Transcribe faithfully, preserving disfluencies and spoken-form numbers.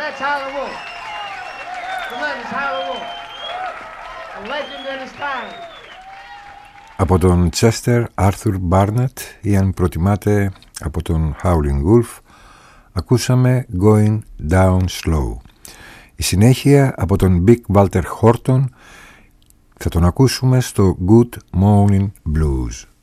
that's Howlin' Wolf. Come on, it's Howlin' Wolf. A legend in his time. Από τον Chester Arthur Barnett ή αν προτιμάτε από τον Howlin' Wolf ακούσαμε Going Down Slow. Η συνέχεια από τον Big Walter Horton θα τον ακούσουμε στο Good Morning Blues.